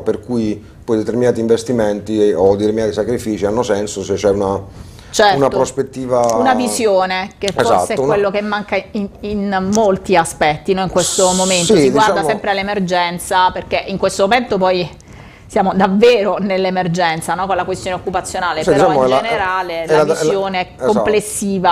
per cui poi determinati investimenti o determinati sacrifici hanno senso se c'è una prospettiva, una visione, che forse esatto, è quello che manca in molti aspetti, no? In questo momento si guarda sempre all'emergenza, perché in questo momento poi siamo davvero nell'emergenza, no? Con la questione occupazionale, però in generale la visione complessiva